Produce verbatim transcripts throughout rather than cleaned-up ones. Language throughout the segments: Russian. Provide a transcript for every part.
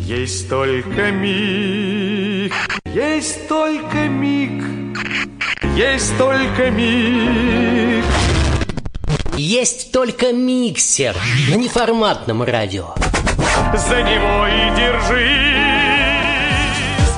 Есть только миг, есть только миг, есть только миг. Есть только миксер на неформатном радио. За него и держись.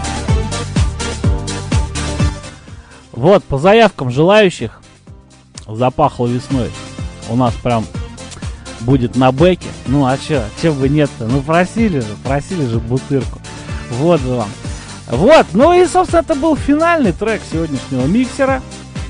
Вот, по заявкам желающих запахло весной. У нас прям будет на бэке. Ну а чё, чё бы нет-то? Ну просили же, просили же бутырку. Вот же вам. Вот, ну и, собственно, это был финальный трек сегодняшнего миксера.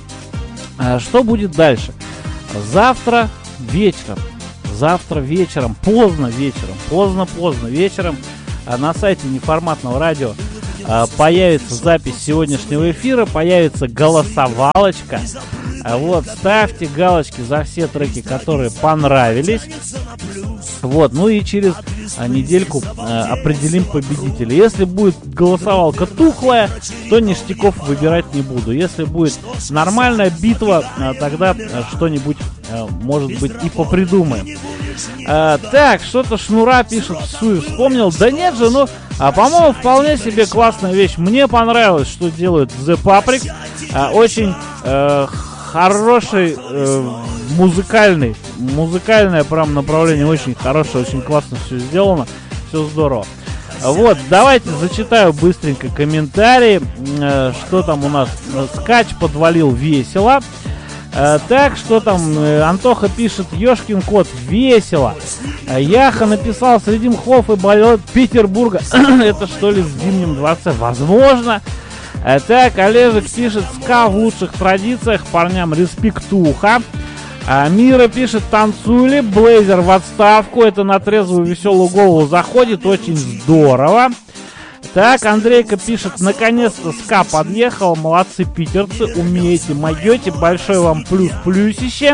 А что будет дальше? Завтра вечером, завтра вечером, поздно вечером, поздно-поздно вечером на сайте неформатного радио появится запись сегодняшнего эфира, появится голосовалочка. Вот, ставьте галочки за все треки, которые понравились. Вот, ну и через а, недельку а, определим победителя. Если будет голосовалка тухлая, то ништяков выбирать не буду. Если будет нормальная битва, а, тогда а, что-нибудь, а, может быть, и попридумаем. А, так, что-то Шнура пишет, Суй вспомнил. Да нет же, ну, а, по-моему, вполне себе классная вещь. Мне понравилось, что делают The Paprix. А, очень... А, хороший э, музыкальный, музыкальное прям направление очень хорошее, очень классно все сделано, все здорово. Вот, давайте зачитаю быстренько комментарии, э, что там у нас. Скач подвалил весело. Э, так, что там, э, Антоха пишет, ёшкин кот, весело. Э, Яха написал, среди мхов и болот Петербурга. Это что ли в Зимнем дворце? Возможно. Так, Олежек пишет, ска в лучших традициях, парням респектуха. а, Мира пишет, танцули, Блейзер в отставку, это на трезвую веселую голову заходит, очень здорово. Так, Андрейка пишет, наконец-то ска подъехал, молодцы питерцы, умеете, могете, большой вам плюс-плюсище.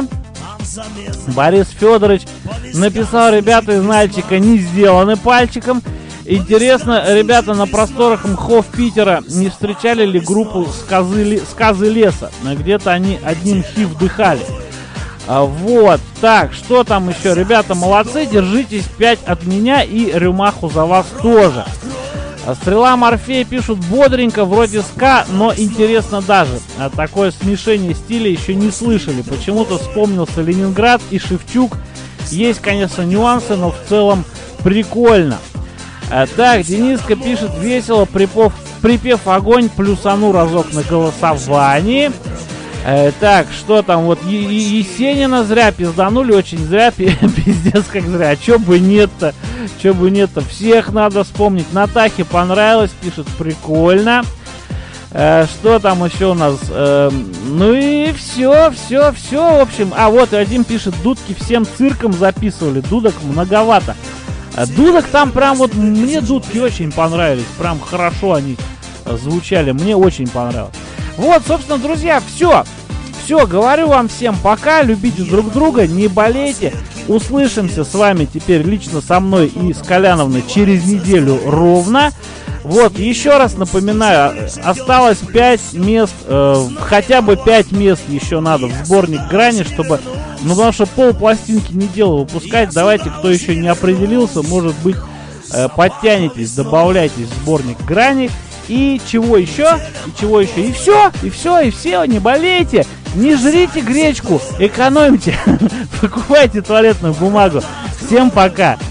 Борис Федорович написал, ребята из Нальчика не сделаны пальчиком. Интересно, ребята, на просторах мхов Питера не встречали ли группу «Сказы, Сказы леса»? Где-то они одним хи вдыхали. А, вот, так, что там еще? Ребята, молодцы, держитесь, пять от меня и рюмаху за вас тоже. А, Стрела Морфея пишут, бодренько, вроде ска, но интересно даже. А, такое смешение стиля еще не слышали. Почему-то вспомнился Ленинград и Шевчук. Есть, конечно, нюансы, но в целом прикольно. А, так, Дениска пишет, весело, припев, припев огонь, плюсану разок на голосовании. А, так, что там, вот е- е- Есенина зря пизданули, очень зря, пиздец как зря. А чё бы нет-то, чё бы нет-то, всех надо вспомнить. Натахе понравилось, пишет, прикольно. А, что там еще у нас? А, ну и все, все, все, в общем. А, вот один пишет, дудки всем цирком записывали, дудок многовато. Дудок там прям вот, мне дудки очень понравились, прям хорошо они звучали, мне очень понравилось. Вот, собственно, друзья, все, все, говорю вам всем пока, любите друг друга, не болейте, услышимся с вами теперь лично со мной и с Коляновной через неделю ровно. Вот, еще раз напоминаю, осталось пять мест, э, хотя бы пять мест еще надо в сборник Грани, чтобы, ну потому что пол пластинки не дело выпускать, давайте, кто еще не определился, может быть, э, подтянетесь, добавляйтесь в сборник Грани, и чего еще, и чего еще, и все, и все, и все, не болейте, не жрите гречку, экономьте, покупайте туалетную бумагу, всем пока.